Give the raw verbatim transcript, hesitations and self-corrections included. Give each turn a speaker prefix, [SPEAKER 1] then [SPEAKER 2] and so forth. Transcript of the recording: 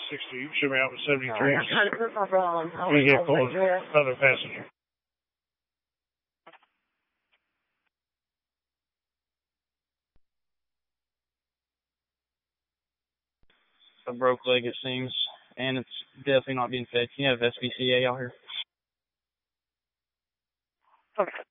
[SPEAKER 1] sixty. You should be out with seventy-three.
[SPEAKER 2] I'm trying to prove my wrong.
[SPEAKER 1] I'm going to get pulled. Another passenger. A broke leg, it seems, and it's definitely not being fed. Can you have S P C A out here?
[SPEAKER 2] Okay.